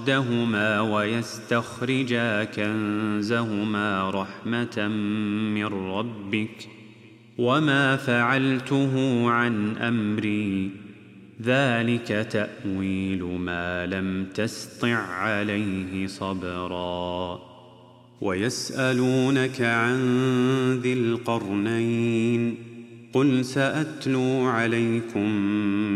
رشدهما ويستخرجا كنزهما رحمة من ربك وما فعلته عن أمري ذلك تأويل ما لم تسطع عليه صبرا ويسألونك عن ذي القرنين قل سأتلو عليكم